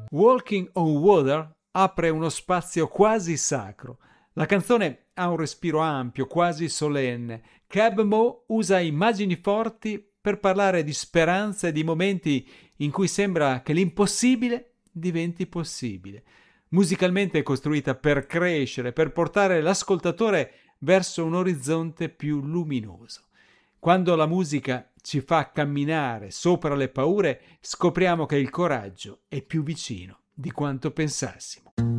Walking on Water apre uno spazio quasi sacro. La canzone ha un respiro ampio, quasi solenne. Cab Mo usa immagini forti per parlare di speranza e di momenti in cui sembra che l'impossibile diventi possibile. Musicalmente è costruita per crescere, per portare l'ascoltatore verso un orizzonte più luminoso. Quando la musica ci fa camminare sopra le paure, scopriamo che il coraggio è più vicino di quanto pensassimo.